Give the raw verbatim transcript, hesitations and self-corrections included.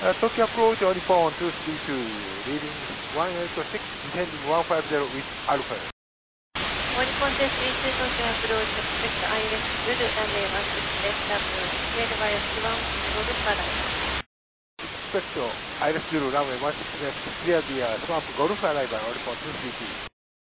Uh, Tokyo approach on phone two three two, leading one eight six, intending one five zero with Alpha. One contest into Tokyo approach, expect I L S Zulu, runway one six left approach, cleared via one Golf arrival. Expect I L S Zulu, runway one six left, clear the uh, swamp Golf arrival on phone two three two.